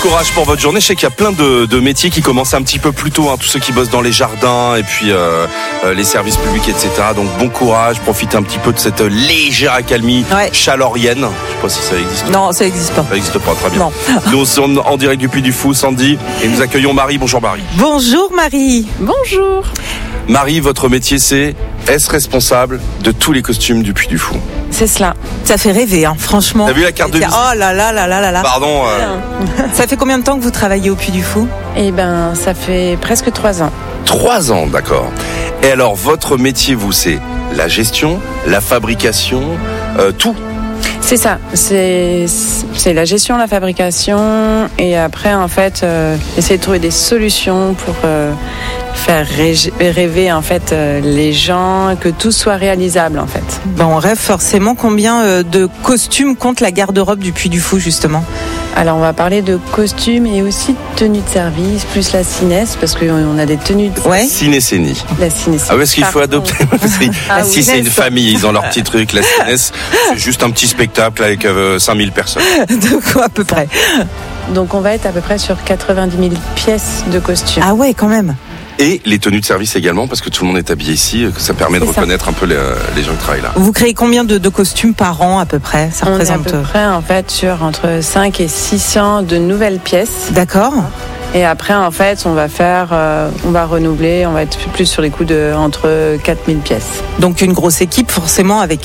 courage pour votre journée. Je sais qu'il y a plein de métiers qui commencent un petit peu plus tôt, tous ceux qui bossent dans les jardins et puis les services publics, etc. Donc bon courage, profitez un petit peu de cette légère accalmie chalorienne. Je sais pas si ça existe. Non, ça n'existe pas. Ça n'existe pas, très bien. Non. Nous sommes en direct du Puy du Fou, Sandy, et nous accueillons Marie. Bonjour Marie. Bonjour Marie. Bonjour. Marie, votre métier c'est est-ce responsable de tous les costumes du Puy du Fou? C'est cela. Ça fait rêver, franchement. T'as vu la carte de visite? Oh là là là là là là. Pardon. Ça fait combien de temps que vous travaillez au Puy du Fou? Eh ben, ça fait presque 3 ans. 3 ans, d'accord. Et alors, votre métier, vous, c'est la gestion, la fabrication, tout? C'est ça. C'est la gestion, la fabrication, et après, en fait, essayer de trouver des solutions pour faire rêver en fait les gens, que tout soit réalisable en fait. On rêve forcément. Combien de costumes compte la garde-robe du Puy du Fou justement? Alors on va parler de costumes et aussi de tenues de service, plus la cinesse, parce qu'on a des tenues de cinécénie. La cinésie. Ah oui, est-ce qu'il faut adopter? Si c'est une famille, ils ont leur petit truc. La cinesse, c'est juste un petit spectacle avec 5000 personnes. De quoi à peu près? Donc on va être à peu près sur 90 000 pièces de costumes. Ah ouais, quand même. Et les tenues de service également, parce que tout le monde est habillé ici, que ça permet de reconnaître un peu les gens qui travaillent là. Vous créez combien de costumes par an à peu près? Ça On représente... est à peu près en fait sur entre 5 et 600 de nouvelles pièces. D'accord. Et après, en fait, on va renouveler, on va être plus sur les coups de entre 4000 pièces. Donc une grosse équipe, forcément, avec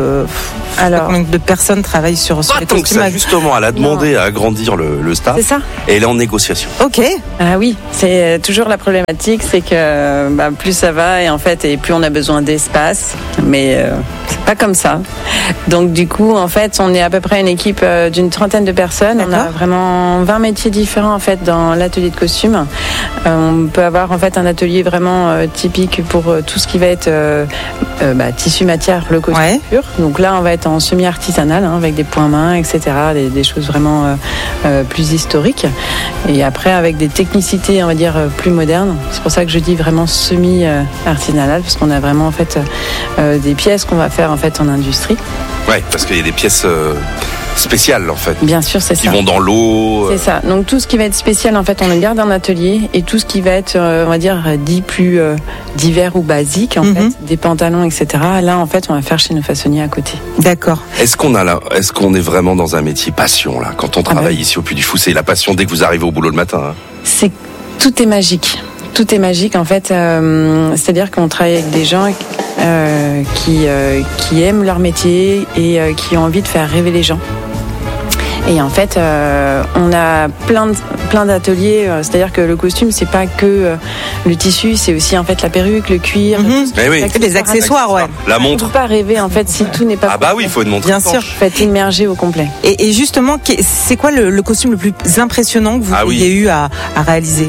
alors, combien de personnes travaillent sur les donc costumes. ça, justement, elle a demandé à agrandir le staff. C'est ça. Et elle est en négociation. Ok. Ah oui, c'est toujours la problématique, c'est que plus ça va et en fait, et plus on a besoin d'espace. Mais c'est pas comme ça. Donc du coup, en fait, on est à peu près une équipe d'une 30aine de personnes. D'accord. On a vraiment 20 métiers différents en fait dans l'atelier de costumes. On peut avoir en fait un atelier vraiment typique pour tout ce qui va être tissu matière, le costume pur. Donc là, on va être en semi-artisanal avec des points-mains, etc. Des choses vraiment plus historiques. Et après, avec des technicités, on va dire, plus modernes. C'est pour ça que je dis vraiment semi-artisanal, parce qu'on a vraiment en fait des pièces qu'on va faire en fait en industrie. Ouais, parce qu'il y a des pièces spéciales en fait. Bien sûr, c'est ça. Qui vont dans l'eau. C'est ça. Donc tout ce qui va être spécial, en fait, on le garde en atelier, et tout ce qui va être, on va dire, dit plus divers ou basique, en fait, des pantalons, etc. Là, en fait, on va faire chez nos façonniers à côté. D'accord. Est-ce qu'on est vraiment dans un métier passion là quand on travaille ici au Puy du Fou? C'est la passion dès que vous arrivez au boulot le matin. Tout est magique. Tout est magique en fait. C'est-à-dire qu'on travaille avec des gens qui aiment leur métier et qui ont envie de faire rêver les gens. Et en fait, on a plein d'ateliers. C'est-à-dire que le costume, c'est pas que le tissu, c'est aussi en fait la perruque, le cuir, les accessoires, la montre. On peut pas rêver en fait si tout n'est pas. Ah bah oui, il faut une montre. Bien sûr. Faites immerger au complet. Et justement, c'est quoi le costume le plus impressionnant que vous ayez eu à réaliser?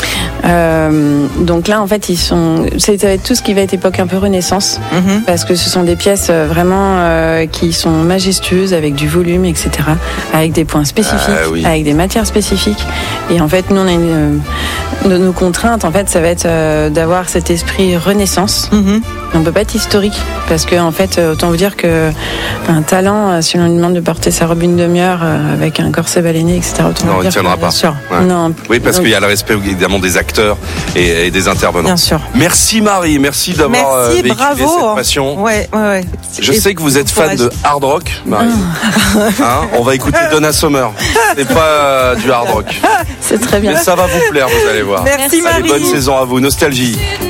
Donc là, en fait, c'est tout ce qui va être époque un peu Renaissance, parce que ce sont des pièces vraiment qui sont majestueuses, avec du volume, etc., avec des points spécifiques, avec des matières spécifiques. Et en fait, nous, on a nos contraintes, en fait, ça va être d'avoir cet esprit Renaissance. On peut pas être historique, parce que en fait, autant vous dire que un talent, si on lui demande de porter sa robe une demi-heure avec un corset baleiné, etc., non, il ne tiendra pas. Ouais. Non. Oui, parce qu'il y a le respect évidemment des acteurs et des intervenants. Bien sûr. Merci Marie, merci d'avoir véhiculé cette passion. Ouais. Je sais que vous êtes fan de hard rock, Marie. On va écouter Donna Summer. C'est pas du hard rock. C'est très bien. Mais ça va vous plaire, vous allez voir. Merci Marie. Bonne saison à vous. Nostalgie.